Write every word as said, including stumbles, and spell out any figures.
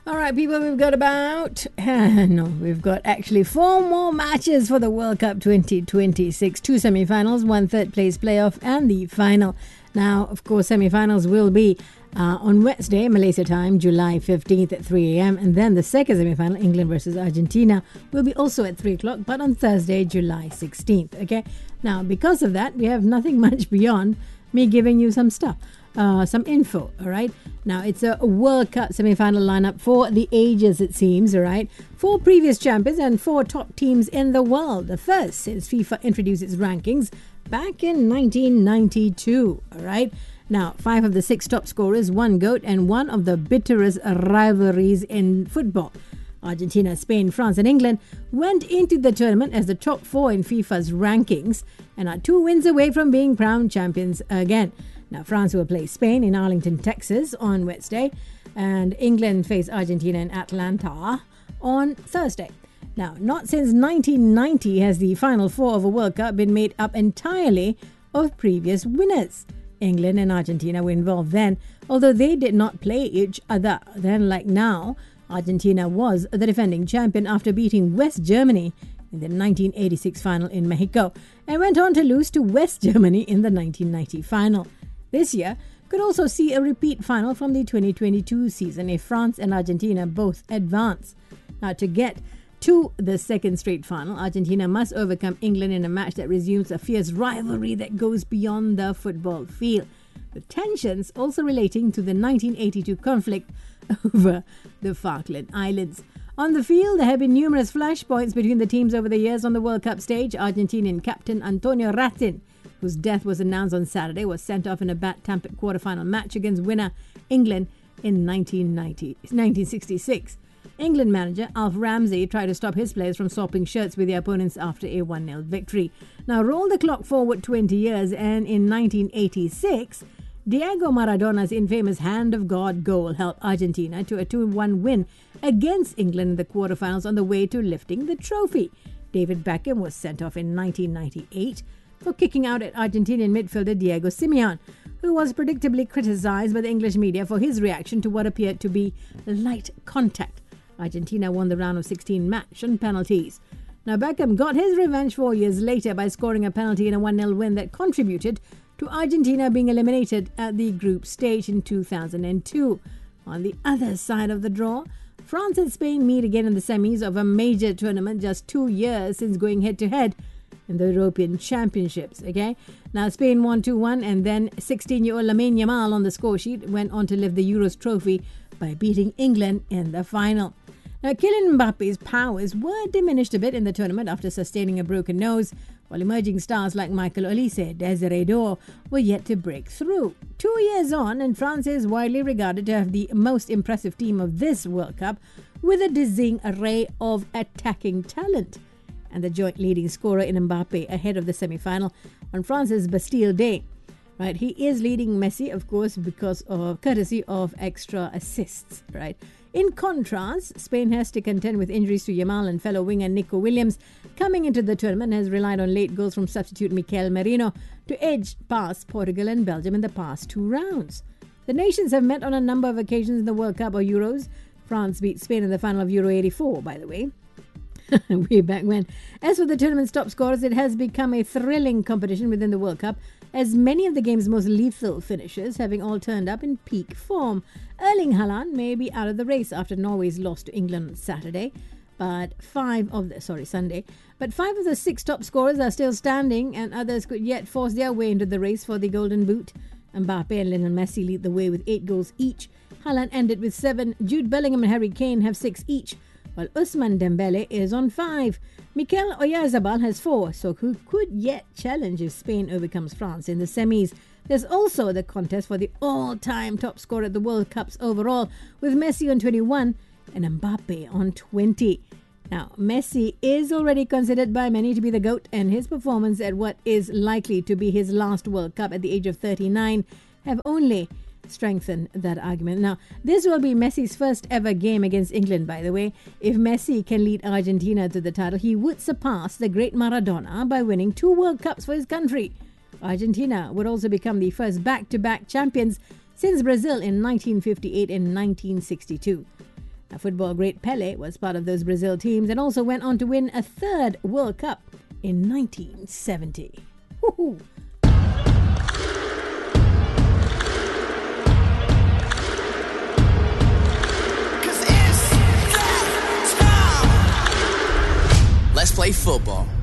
All right, people, we've got about, uh, no, we've got actually four more matches for the World Cup twenty twenty-six. Two semi-finals, one third place playoff, and the final. Now, of course, semi-finals will be uh, on Wednesday, Malaysia time, July fifteenth at three a.m. And then the second semi-final, England versus Argentina, will be also at three o'clock, but on Thursday, July sixteenth. Okay? Now, because of that, we have nothing much beyond me giving you some stuff. Uh, some info, all right? Now, it's a World Cup semi-final lineup for the ages, it seems, all right? Four previous champions and four top teams in the world. The first since FIFA introduced its rankings back in nineteen ninety-two, all right? Now, five of the six top scorers, one GOAT, and one of the bitterest rivalries in football. Argentina, Spain, France, and England went into the tournament as the top four in FIFA's rankings and are two wins away from being crowned champions again. Now, France will play Spain in Arlington, Texas on Wednesday, and England face Argentina in Atlanta on Thursday. Now, not since nineteen ninety has the Final Four of a World Cup been made up entirely of previous winners. England and Argentina were involved then, although they did not play each other. Then, like now, Argentina was the defending champion after beating West Germany in the nineteen eighty-six final in Mexico and went on to lose to West Germany in the nineteen ninety final. This year could also see a repeat final from the twenty twenty-two season if France and Argentina both advance. Now, to get to the second straight final, Argentina must overcome England in a match that resumes a fierce rivalry that goes beyond the football field, with tensions also relating to the nineteen eighty-two conflict over the Falkland Islands. On the field, there have been numerous flashpoints between the teams over the years. On the World Cup stage, Argentinian captain Antonio Ratin, whose death was announced on Saturday, was sent off in a bat-tampered quarter-final match against winner England in nineteen ninety, nineteen sixty-six. England manager Alf Ramsey tried to stop his players from swapping shirts with their opponents after a one nil victory. Now, roll the clock forward twenty years, and in nineteen eighty-six, Diego Maradona's infamous Hand of God goal helped Argentina to a two one win against England in the quarterfinals on the way to lifting the trophy. David Beckham was sent off in nineteen ninety-eight for kicking out at Argentinian midfielder Diego Simeone, who was predictably criticised by the English media for his reaction to what appeared to be light contact. Argentina won the round of sixteen match on penalties. Now, Beckham got his revenge four years later by scoring a penalty in a one nil win that contributed to Argentina being eliminated at the group stage in two thousand two. On the other side of the draw, France and Spain meet again in the semis of a major tournament just two years since going head-to-head in the European Championships. Okay, now Spain won two one, and then sixteen-year-old Lamine Yamal on the score sheet went on to lift the Euros trophy by beating England in the final. Now, Kylian Mbappe's powers were diminished a bit in the tournament after sustaining a broken nose, while emerging stars like Michael Olise, Desiree Dor were yet to break through. Two years on, and France is widely regarded to have the most impressive team of this World Cup, with a dizzying array of attacking talent, and the joint leading scorer in Mbappe ahead of the semi-final on France's Bastille Day. Right, he is leading Messi, of course, because of courtesy of extra assists. Right. In contrast, Spain has to contend with injuries to Yamal, and fellow winger Nico Williams coming into the tournament has relied on late goals from substitute Mikel Merino to edge past Portugal and Belgium in the past two rounds. The nations have met on a number of occasions in the World Cup or Euros. France beat Spain in the final of Euro eighty-four, by the way. Way back when. As for the tournament's top scorers, it has become a thrilling competition within the World Cup, as many of the game's most lethal finishers having all turned up in peak form. Erling Haaland may be out of the race after Norway's loss to England on Saturday, but five of the sorry Sunday, but five of the six top scorers are still standing, and others could yet force their way into the race for the Golden Boot. Mbappe and Lionel Messi lead the way with eight goals each. Haaland ended with seven. Jude Bellingham and Harry Kane have six each, while Ousmane Dembele is on five. Mikel Oyarzabal has four, so who could yet challenge if Spain overcomes France in the semis. There's also the contest for the all-time top scorer at the World Cups overall, with Messi on twenty-one and Mbappe on twenty. Now, Messi is already considered by many to be the GOAT, and his performance at what is likely to be his last World Cup at the age of thirty-nine have only strengthen that argument. Now, this will be Messi's first ever game against England, by the way. If Messi can lead Argentina to the title, he would surpass the great Maradona by winning two World Cups for his country. Argentina would also become the first back-to-back champions since Brazil in nineteen fifty-eight and nineteen sixty-two. Now, football great Pele was part of those Brazil teams and also went on to win a third World Cup in nineteen seventy. Woo-hoo. Let's play football.